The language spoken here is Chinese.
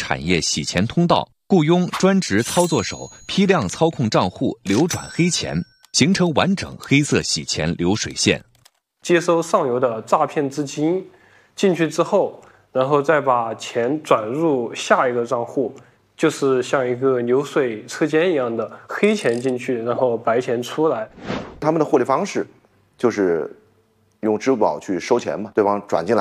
产业洗钱通道，雇佣专职操作手批量操控账户，流转黑钱，形成完整黑色洗钱流水线。 接收上游的诈骗资金进去之后，然后再把钱转入下一个账户，就是像一个流水车间一样的，黑钱进去，然后白钱出来。 他们的获利方式就是用支付宝去收钱嘛，对方转进来。